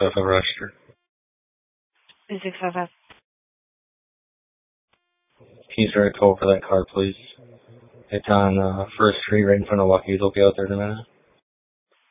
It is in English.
655 register. 655. Keys are told for that car, please. It's on First Street right in front of Lucky. They'll be out there in a minute.